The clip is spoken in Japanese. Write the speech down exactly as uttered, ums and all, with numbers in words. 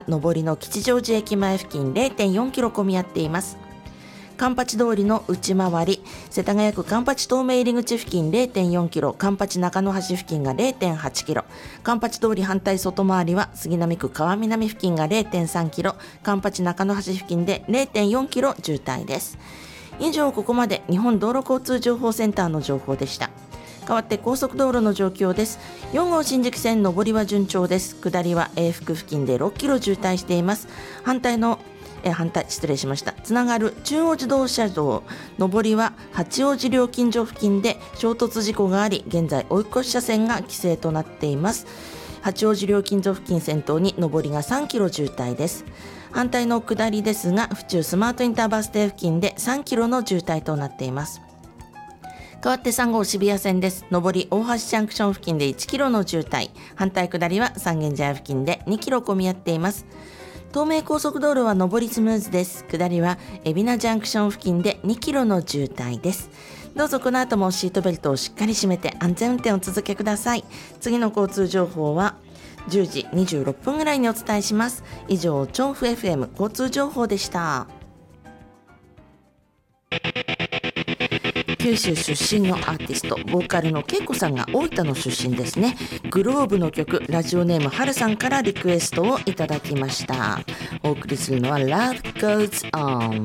上りの吉祥寺駅前付近 れいてんよんキロ混み合っています。環八通りの内回り、世田谷区環八東名入り口付近 れいてんよんキロ、環八中野橋付近が れいてんはちキロ、環八通り反対外回りは杉並区川南付近が れいてんさんキロ、環八中野橋付近で れいてんよんキロ渋滞です。以上、ここまで日本道路交通情報センターの情報でした。代わって高速道路の状況です。よん号新宿線上りは順調です。下りは永福付近でろっキロ渋滞しています。反対のえ反対失礼しましたつながる中央自動車道上りは八王子料金所付近で衝突事故があり、現在追い越し車線が規制となっています。八王子料金所付近先頭に上りがさんキロ渋滞です。反対の下りですが、府中スマートインターバス停付近でさんキロの渋滞となっています。代わってさん号渋谷線です。上り大橋ジャンクション付近でいちキロの渋滞、反対下りは三軒茶屋付近でにキロ混み合っています。東名高速道路は上りスムーズです。下りは海老名ジャンクション付近でにキロの渋滞です。どうぞこの後もシートベルトをしっかり締めて安全運転を続けください。次の交通情報はじゅうじにじゅうろっぷんぐらいにお伝えします。以上、調布 エフエム 交通情報でした。九州出身のアーティスト、ボーカルのけいこさんが大分の出身ですね。グローブの曲、ラジオネームはるさんからリクエストをいただきました。お送りするのは Love Goes On。